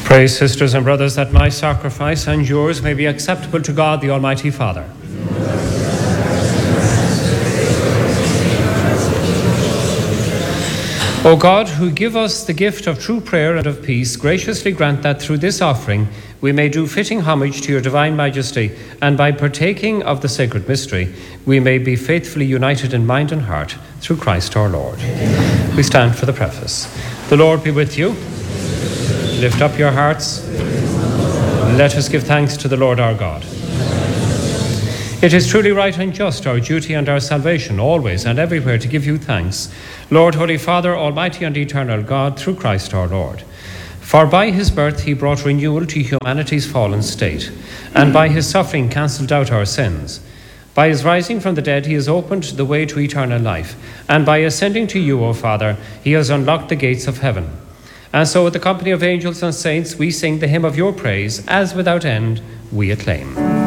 Pray, sisters and brothers, that my sacrifice and yours may be acceptable to God, the Almighty Father. O God, who give us the gift of true prayer and of peace, graciously grant that through this offering we may do fitting homage to your divine majesty, and by partaking of the sacred mystery, we may be faithfully united in mind and heart through Christ our Lord. Amen. We stand for the preface. The Lord be with you. Lift up your hearts. Let us give thanks to the Lord our God. It is truly right and just, our duty and our salvation, always and everywhere to give you thanks, Lord, Holy Father, Almighty and Eternal God, through Christ our Lord. For by his birth he brought renewal to humanity's fallen state, and by his suffering cancelled out our sins. By his rising from the dead he has opened the way to eternal life, and by ascending to you, O Father, he has unlocked the gates of heaven. And so with the company of angels and saints we sing the hymn of your praise, as without end we acclaim.